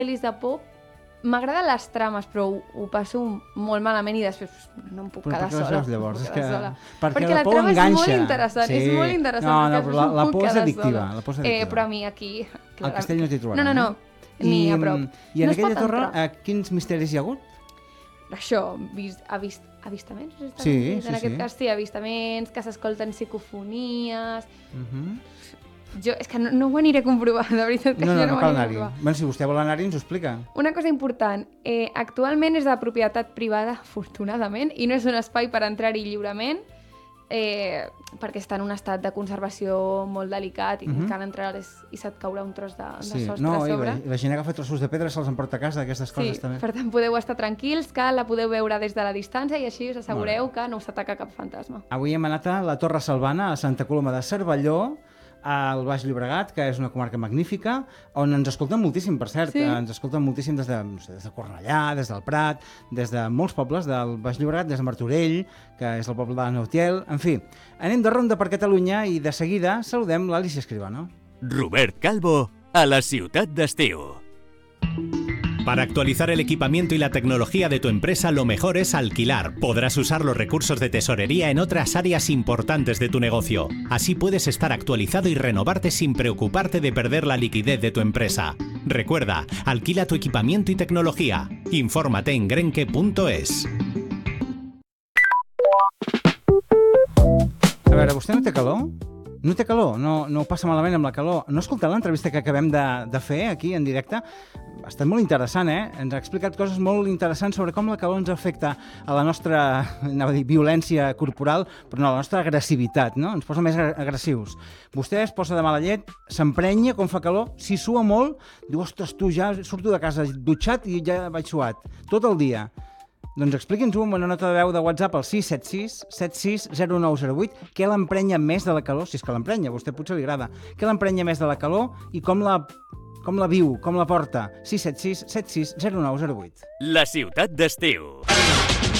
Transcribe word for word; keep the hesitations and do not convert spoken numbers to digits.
pel·lis de por, m'agraden les trames, però ho, ho passo molt malament i després no em puc però quedar sola. sola. Llavors, és que... Sola. Perquè, perquè la, la por trama enganxa. és molt interessant, sí. és molt interessant. No, no, però la, no la puc por és quedar addictiva. sola. La por és addictiva. Eh, però a mi aquí... Al castell no t'hi trobarà. No, no, no, ni I, a prop. I en no aquella torre, eh, quins misteris hi ha hagut? Això, vist, avist, avistaments? Sí, en sí, aquest sí. cas, sí, avistaments, que s'escolten psicofonies... Uh -huh. Jo, és que no, no ho aniré a comprovar, de veritat que no, no, jo no, no, no cal ho aniré anar-hi. a comprovar. Bueno, si vostè vol anar-hi, ens ho explica. Una cosa important, eh, actualment és de propietat privada, afortunadament, i no és un espai per entrar-hi lliurement, eh, perquè està en un estat de conservació molt delicat i uh -huh. cal entrar i se't caurà un tros de, de sí. sostre no, a sobre. I la, la gent agafa trossos de pedra se'ls emporta a casa, aquestes coses sí, també. per tant podeu estar tranquils, que la podeu veure des de la distància i així us assegureu que no us ataca cap fantasma. Avui hem anat a la Torre Salvana, a Santa Coloma de Cervelló, al Baix Llobregat, que és una comarca magnífica, on ens escolten moltíssim, per cert. Sí. Ens escolten moltíssim des de, no sé, des de Cornellà, des del Prat, des de molts pobles del Baix Llobregat, des de Martorell, que és el poble de Nautiel. En fi, anem de ronda per Catalunya i de seguida saludem l'Alicia Escribano. Robert Calvo, a la ciutat d'estiu. Para actualizar el equipamiento y la tecnología de tu empresa, lo mejor es alquilar. Podrás usar los recursos de tesorería en otras áreas importantes de tu negocio. Así puedes estar actualizado y renovarte sin preocuparte de perder la liquidez de tu empresa. Recuerda, alquila tu equipamiento y tecnología. Infórmate en grenke punto es. A veure, vostè no té calor? No té calor? No, no ho passa malament amb la calor? No ha escoltat l'entrevista que acabem de, de fer aquí en directe? Ha estat molt interessant, eh? Ens ha explicat coses molt interessants sobre com la calor ens afecta a la nostra, anava a dir, violència corporal, però no, a la nostra agressivitat, no? Ens posa més agressius. Vostè es posa de mala llet, s'emprenya quan fa calor, si sua molt, diu, ostres, tu, ja surto de casa dutxat i ja vaig suat, tot el dia. Doncs expliqui'ns-ho amb una nota de veu de WhatsApp al sis set sis set sis zero nou zero vuit, què l'emprenya més de la calor, si és que l'emprenya, a vostè potser li agrada, què l'emprenya més de la calor i com la, com la viu, com la porta. sis set sis set sis zero nou zero vuit. La ciutat d'estiu.